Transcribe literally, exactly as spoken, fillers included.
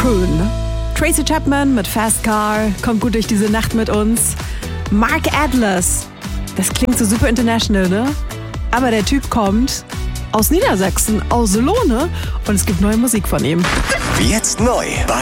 Raccoon. Tracy Chapman mit Fast Car kommt gut durch diese Nacht mit uns. Mark Atlas. Das klingt so super international, ne? Aber der Typ kommt aus Niedersachsen, aus Lohne, und es gibt neue Musik von ihm. Jetzt neu bei